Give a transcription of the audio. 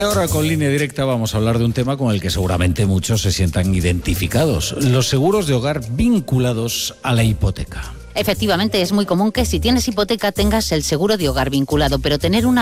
Ahora con Línea Directa vamos a hablar de un tema con el que seguramente muchos se sientan identificados: los seguros de hogar vinculados a la hipoteca. Efectivamente, es muy común que si tienes hipoteca tengas el seguro de hogar vinculado, pero tener una